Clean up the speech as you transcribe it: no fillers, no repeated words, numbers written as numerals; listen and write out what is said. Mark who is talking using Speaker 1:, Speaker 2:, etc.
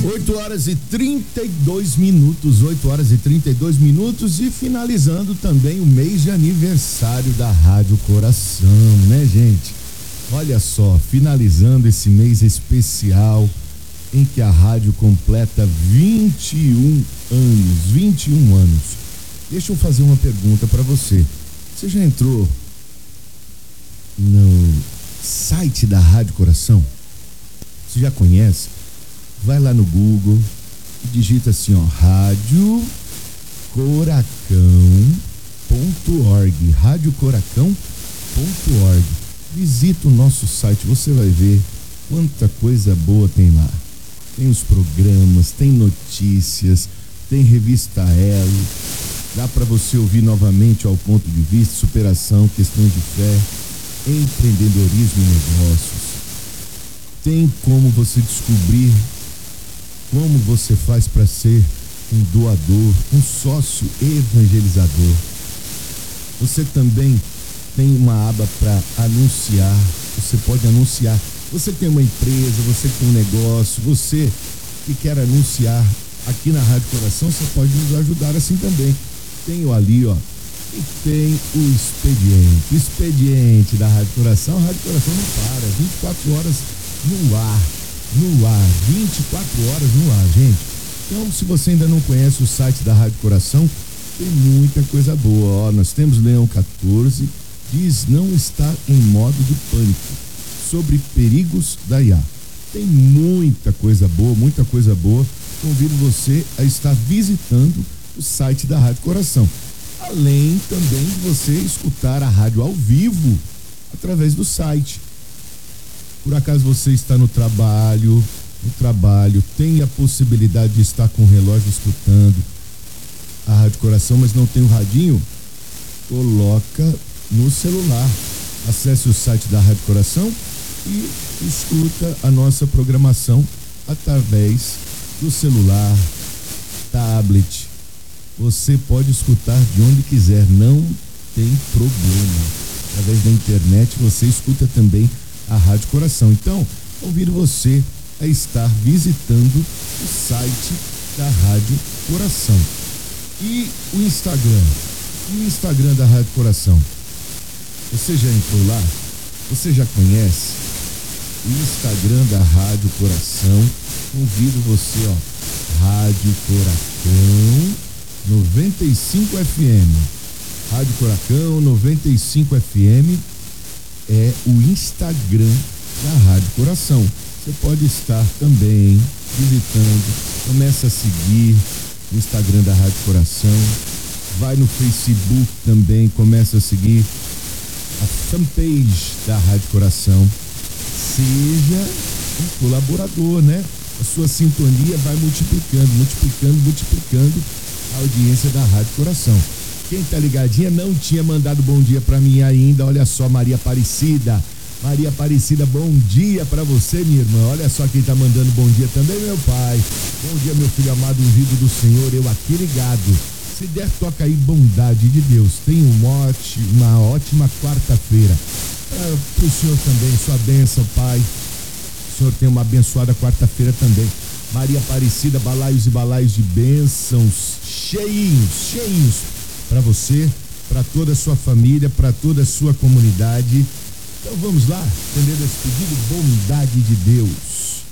Speaker 1: 8h32 e finalizando também o mês de aniversário da Rádio Coração, né, gente? Olha só, finalizando esse mês especial em que a rádio completa 21 anos. Deixa eu fazer uma pergunta para você. Você já entrou no site da Rádio Coração? Você já conhece? Vai lá no Google e digita assim, ó, radiocoracão.org, radiocoracão.org. Visita o nosso site, você vai ver quanta coisa boa tem lá. Tem os programas, tem notícias, tem revista Elo, dá para você ouvir novamente ao ponto de vista, superação, questão de fé, empreendedorismo e negócios. Tem como você descobrir como você faz para ser um doador, um sócio evangelizador. Você também tem uma aba para anunciar, você pode anunciar. Você tem uma empresa, você tem um negócio, você que quer anunciar aqui na Rádio Coração, você pode nos ajudar assim também. Tem ali, ó, e tem o expediente da Rádio Coração. A Rádio Coração não para, 24 horas no ar, 24 horas no ar, gente. Então, se você ainda não conhece o site da Rádio Coração, tem muita coisa boa, ó. Nós temos Leão 14, diz não estar em modo de pânico, sobre perigos da IA. Tem muita coisa boa. Convido você a estar visitando o site da Rádio Coração. Além também de você escutar a rádio ao vivo através do site. Por acaso você está no trabalho, tem a possibilidade de estar com o relógio escutando a Rádio Coração, mas não tem o radinho? Coloca no celular. Acesse o site da Rádio Coração e escuta a nossa programação através do celular, tablet. Você pode escutar de onde quiser, não tem problema. Através da internet você escuta também a Rádio Coração. Então, convido você a estar visitando o site da Rádio Coração. E o Instagram da Rádio Coração. Você já entrou lá? Você já conhece o Instagram da Rádio Coração? Convido você, ó, Rádio Coração 95 FM. Rádio Coração 95 FM é o Instagram da Rádio Coração. Você pode estar também visitando, começa a seguir o Instagram da Rádio Coração, vai no Facebook também, começa a seguir a fanpage da Rádio Coração. Seja um colaborador, né? A sua sintonia vai multiplicando a audiência da Rádio Coração. Quem tá ligadinha não tinha mandado bom dia pra mim ainda, olha só, Maria Aparecida, bom dia pra você, minha irmã. Olha só quem tá mandando bom dia também, meu pai. Bom dia, meu filho amado, ungido do Senhor, eu aqui ligado. Se der, toca aí, bondade de Deus. Tenha uma ótima quarta-feira. Pro senhor também, sua bênção, pai. O senhor tem uma abençoada quarta-feira também. Maria Aparecida, balaios e balaios de bênçãos cheinhos para você, para toda a sua família, para toda a sua comunidade. Então vamos lá, atendendo esse pedido, bondade de Deus.